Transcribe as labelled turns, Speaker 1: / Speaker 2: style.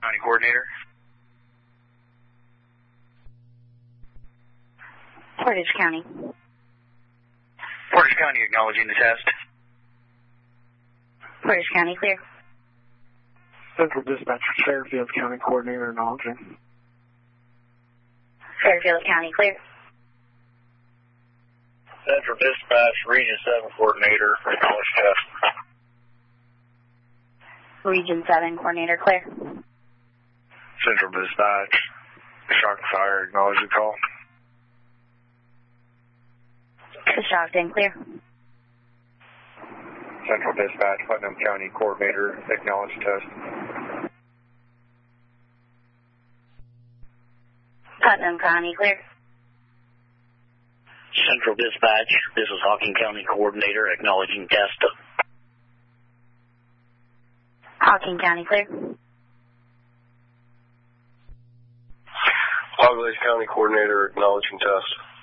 Speaker 1: County Coordinator.
Speaker 2: Portage County.
Speaker 1: Portage County acknowledging the test.
Speaker 2: Portage County, clear.
Speaker 3: Central Dispatch, Fairfield County Coordinator acknowledging.
Speaker 2: Fairfield County, clear.
Speaker 1: Central Dispatch, Region 7 Coordinator, acknowledge test.
Speaker 2: Region 7 Coordinator, clear.
Speaker 1: Central Dispatch, Shock and Fire, acknowledge the call.
Speaker 2: Coshocton, clear.
Speaker 1: Central Dispatch, Putnam County Coordinator, acknowledge test.
Speaker 2: Putnam County, clear.
Speaker 4: Central Dispatch, this is Hawking County Coordinator, acknowledging test.
Speaker 2: Hawking County, clear.
Speaker 1: Auglaize County Coordinator, acknowledging test.